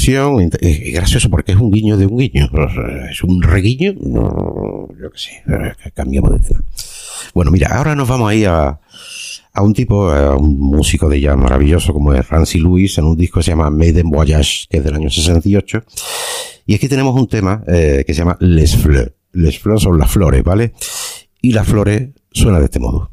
versión, es gracioso porque es un guiño de un guiño, es un reguiño, no, yo qué sé, cambiamos de tema. Bueno, mira, ahora nos vamos a ir a un tipo, a un músico de jazz maravilloso como es Rancy Lewis, en un disco que se llama Maiden Voyage, que es del año 68, y aquí tenemos un tema que se llama Les Fleurs. Les Fleurs son las flores, ¿vale? Y las flores suena de este modo.